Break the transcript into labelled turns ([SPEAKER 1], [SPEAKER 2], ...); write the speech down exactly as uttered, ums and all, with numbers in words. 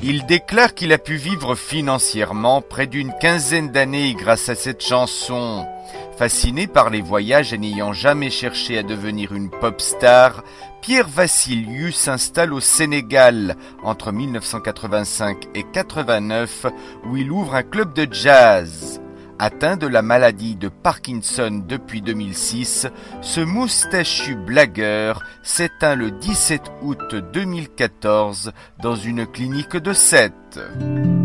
[SPEAKER 1] Il déclare qu'il a pu vivre financièrement près d'une quinzaine d'années grâce à cette chanson. Fasciné par les voyages et n'ayant jamais cherché à devenir une pop star, Pierre Vassiliou s'installe au Sénégal entre mille neuf cent quatre-vingt-cinq et quatre-vingt-neuf où il ouvre un club de jazz. Atteint de la maladie de Parkinson depuis deux mille six, ce moustachu blagueur s'éteint le dix-sept août deux mille quatorze dans une clinique de Sète.